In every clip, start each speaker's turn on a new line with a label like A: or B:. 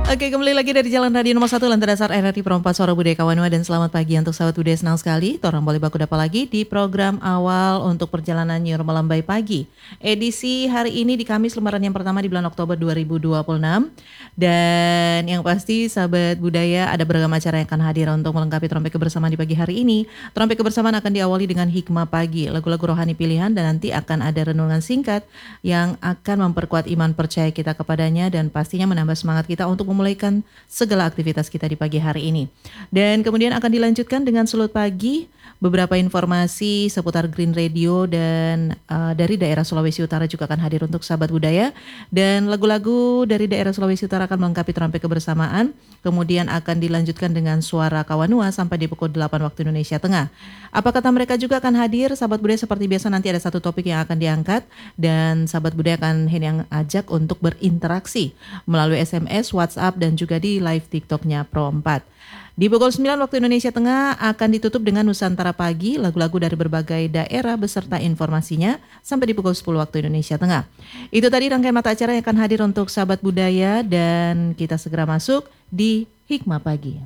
A: Oke, kembali lagi dari Jalan Radio nomor 1 Lantai Dasar RRI Perempat Suara Budaya Kawanua. Dan selamat pagi untuk sahabat budaya, senang sekali Torang boleh baku dapa lagi di program awal untuk perjalanan Nyur Melambai Pagi. Edisi hari ini di Kamis lembaran yang pertama di bulan Oktober 2026. Dan yang pasti sahabat budaya, ada beragam acara yang akan hadir untuk melengkapi trompet kebersamaan di pagi hari ini. Trompet kebersamaan akan diawali dengan hikmah pagi, lagu-lagu rohani pilihan, dan nanti akan ada renungan singkat yang akan memperkuat iman percaya kita kepadanya dan pastinya menambah semangat kita untuk memulaikan segala aktivitas kita di pagi hari ini. Dan kemudian akan dilanjutkan dengan Sulut Pagi, beberapa informasi seputar Green Radio dan dari daerah Sulawesi Utara juga akan hadir untuk sahabat budaya. Dan lagu-lagu dari daerah Sulawesi Utara akan melengkapi trompet kebersamaan. Kemudian akan dilanjutkan dengan Suara Kawanua sampai di pukul 8 waktu Indonesia Tengah. Apa kata mereka juga akan hadir, sahabat budaya, seperti biasa nanti ada satu topik yang akan diangkat dan sahabat budaya akan yang ajak untuk berinteraksi melalui SMS, WhatsApp, dan juga di live TikToknya Pro 4. Di pukul 9 waktu Indonesia Tengah akan ditutup dengan Nusantara Pagi, lagu-lagu dari berbagai daerah beserta informasinya sampai di pukul 10 waktu Indonesia Tengah. Itu tadi rangkaian mata acara yang akan hadir untuk sahabat budaya dan kita segera masuk di Hikmah Pagi.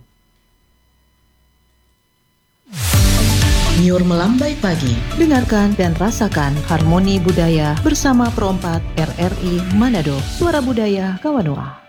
B: Nyur Melambai Pagi.
A: Dengarkan dan rasakan harmoni budaya bersama Pro 4 RRI Manado, Suara Budaya Kawanua.